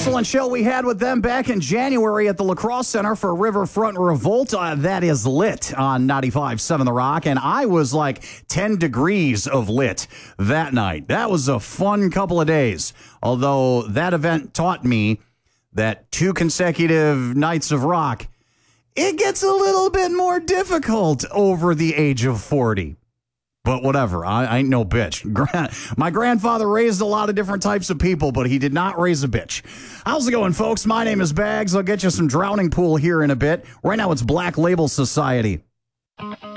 excellent show we had with them back in January at the Lacrosse Center for Riverfront Revolt. That is lit on 95.7 The Rock, and I was like 10 degrees of lit that night. That was a fun couple of days, although that event taught me that 2 consecutive nights of rock, it gets a little bit more difficult over the age of 40. But whatever, I ain't no bitch. My grandfather raised a lot of different types of people, but he did not raise a bitch. How's it going, folks? My name is Bags. I'll get you some Drowning Pool here in a bit. Right now, it's Black Label Society.